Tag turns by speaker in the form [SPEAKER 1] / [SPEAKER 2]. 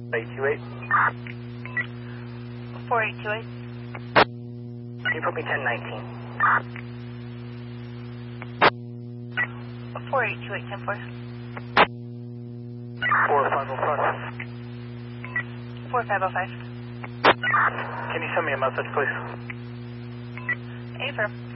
[SPEAKER 1] 828.
[SPEAKER 2] 4828.
[SPEAKER 1] Can you put me 1019?
[SPEAKER 2] 4828, 10-4.
[SPEAKER 1] 4505.
[SPEAKER 2] 4505.
[SPEAKER 1] Can you send me a message, please?
[SPEAKER 2] Affirm.